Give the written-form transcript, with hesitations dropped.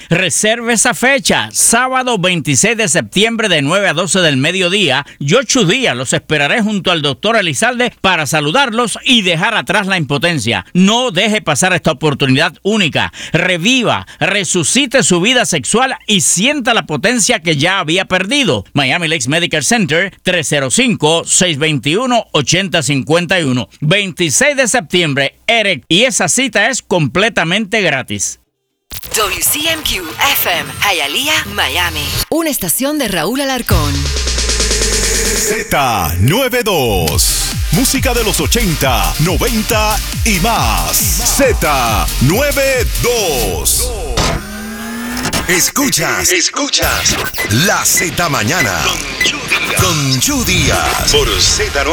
Reserve esa fecha, sábado 26 de septiembre de 9 a 12 del mediodía. Yo, Chudía, los esperaré junto al doctor Elizalde para saludarlos y dejar atrás la impotencia. No deje pasar esta oportunidad única. Reviva, resucite su vida sexual y sienta la potencia que ya había perdido. Miami Lakes Medical Center, 305-621-8051. 26 de septiembre, Eric. Y esa cita es completamente gratis. WCMQ FM, Hialeah, Miami. Una estación de Raúl Alarcón. Z92. Música de los 80, 90 y más. Z92. Escuchas La Z Mañana. Con Chu Díaz. Por Z92.